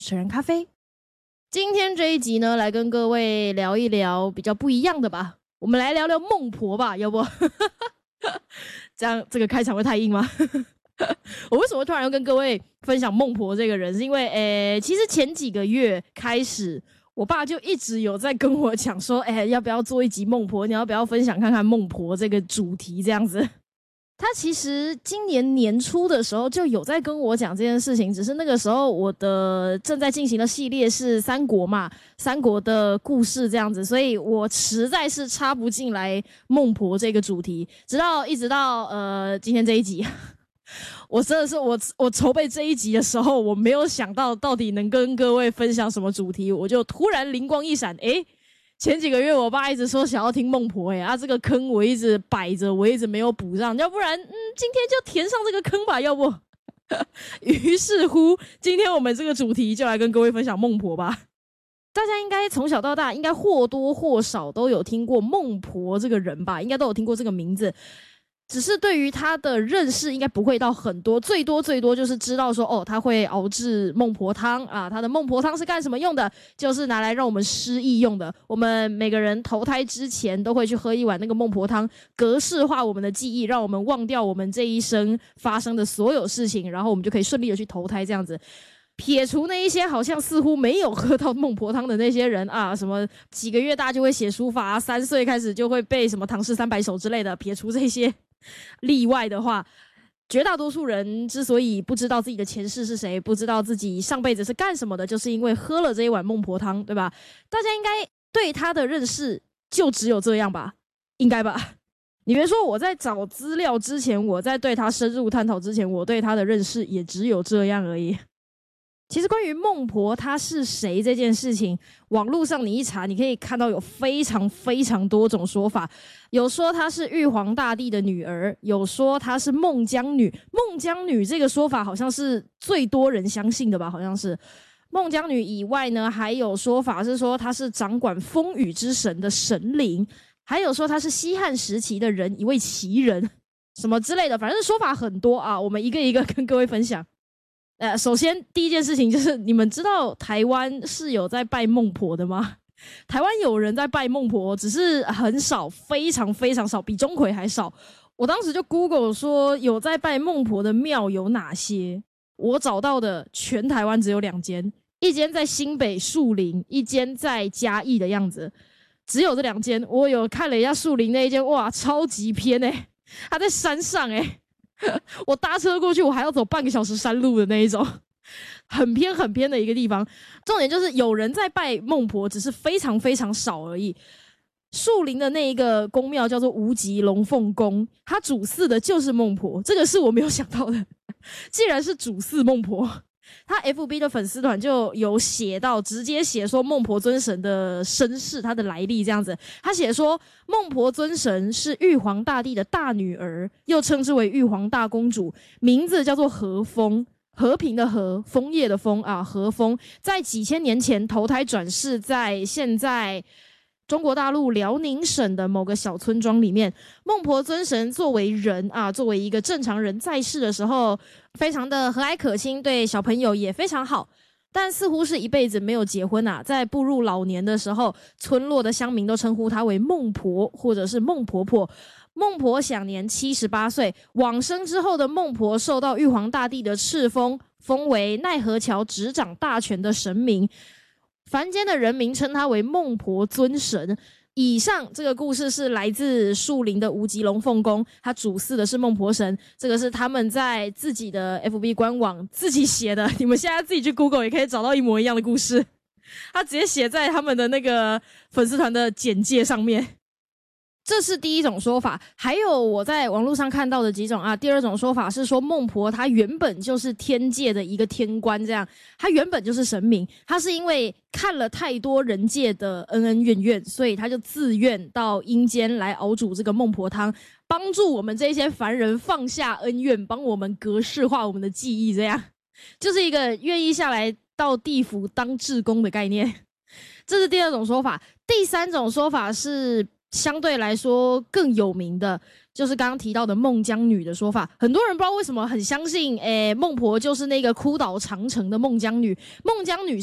水人咖啡。今天这一集呢，来跟各位聊一聊比较不一样的吧，我们来聊聊孟婆吧，要不这样这个开场会太硬吗？我为什么突然要跟各位分享孟婆这个人，是因为其实前几个月开始，我爸就一直有在跟我讲说，要不要做一集孟婆，你要不要分享看看孟婆这个主题这样子。他其实今年年初的时候就有在跟我讲这件事情，只是那个时候我的正在进行的系列是三国嘛，三国的故事这样子，所以我实在是插不进来孟婆这个主题，一直到今天这一集。我真的是我筹备这一集的时候，我没有想到到底能跟各位分享什么主题，我就突然灵光一闪，前几个月我爸一直说想要听孟婆，这个坑我一直摆着，我一直没有补上，要不然今天就填上这个坑吧，要不于是乎今天我们这个主题就来跟各位分享孟婆吧。大家应该从小到大应该或多或少都有听过孟婆这个人吧，应该都有听过这个名字，只是对于他的认识应该不会到很多，最多就是知道说他会熬制孟婆汤啊，他的孟婆汤是干什么用的，就是拿来让我们失忆用的。我们每个人投胎之前都会去喝一碗那个孟婆汤，格式化我们的记忆，让我们忘掉我们这一生发生的所有事情，然后我们就可以顺利的去投胎这样子。撇除那一些好像似乎没有喝到孟婆汤的那些人啊，什么几个月大就会写书法3岁开始就会背什么唐诗300首之类的，撇除这些例外的话，绝大多数人之所以不知道自己的前世是谁，不知道自己上辈子是干什么的，就是因为喝了这一碗孟婆汤，对吧？大家应该对他的认识就只有这样吧，应该吧。你别说我在找资料之前，我在对他深入探讨之前，我对他的认识也只有这样而已。其实关于孟婆她是谁这件事情，网络上你一查，你可以看到有非常非常多种说法，有说她是玉皇大帝的女儿，有说她是孟姜女。孟姜女这个说法好像是最多人相信的吧，好像是。孟姜女以外呢，还有说法是说她是掌管风雨之神的神灵，还有说她是西汉时期的人，一位奇人什么之类的，反正说法很多啊，我们一个一个跟各位分享。首先第一件事情就是，你们知道台湾是有在拜孟婆的吗？台湾有人在拜孟婆，只是很少，非常非常少，比钟馗还少。我当时就 Google 说有在拜孟婆的庙有哪些，我找到的全台湾只有2间，一间在新北树林，一间在嘉义的样子，只有这2间。我有看了一下树林那一间，哇，超级偏它在山上我搭车过去，我还要走半个小时山路的那一种，很偏很偏的一个地方。重点就是有人在拜孟婆，只是非常非常少而已。树林的那一个宫庙叫做无极龙凤宫，它主祀的就是孟婆，这个是我没有想到的。既然是主祀孟婆，他 FB 的粉丝团就有写到，直接写说孟婆尊神的身世，他的来历这样子。他写说孟婆尊神是玉皇大帝的大女儿，又称之为玉皇大公主，名字叫做和风，和平的和，枫叶的枫啊，和风。在几千年前投胎转世在现在中国大陆辽宁省的某个小村庄里面。孟婆尊神作为人啊，作为一个正常人在世的时候，非常的和蔼可亲，对小朋友也非常好，但似乎是一辈子没有结婚啊。在步入老年的时候，村落的乡民都称呼她为孟婆或者是孟婆婆。孟婆享年78岁，往生之后的孟婆受到玉皇大帝的敕封，封为奈何桥执掌大权的神明，凡间的人民称她为孟婆尊神。以上这个故事是来自树林的无极龙凤宫，它主祀的是孟婆神，这个是他们在自己的 FB 官网自己写的，你们现在自己去 Google 也可以找到一模一样的故事，他直接写在他们的那个粉丝团的简介上面。这是第一种说法，还有我在网络上看到的几种啊。第二种说法是说孟婆她原本就是天界的一个天官，这样她原本就是神明，她是因为看了太多人界的恩恩怨怨，所以她就自愿到阴间来熬煮这个孟婆汤，帮助我们这些凡人放下恩怨，帮我们格式化我们的记忆，这样就是一个愿意下来到地府当志工的概念。这是第二种说法。第三种说法是相对来说更有名的， 就是刚刚提到的孟姜女的说法。很多人不知道为什么很相信，孟婆就是那个哭倒长城的孟姜女。孟姜女